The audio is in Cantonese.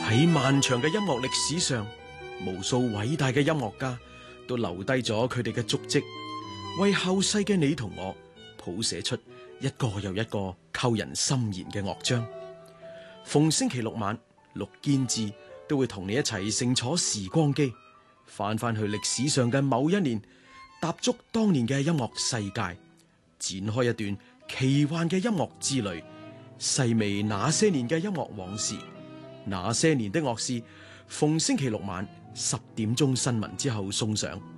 喺漫長嘅音樂歷史上，無數偉大嘅音樂家都留低咗佢哋嘅足跡，為後世嘅你同我譜寫出一個又一個扣人心弦嘅樂章。逢星期六晚，陸堅志都會同你一齊乘坐時光機，翻去歷史上嘅某一年，踏足當年嘅音樂世界，展開一段奇幻嘅音樂之旅，細味那些年嘅音樂往事，那些年的樂事。逢星期六晚10點鐘新聞之後送上。